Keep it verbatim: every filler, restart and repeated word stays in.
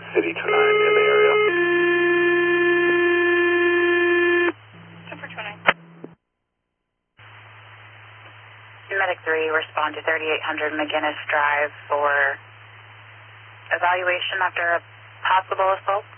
City two nine in the area. ten four two nine. Medic three, respond to thirty-eight hundred McGinnis Drive for evaluation after a possible assault.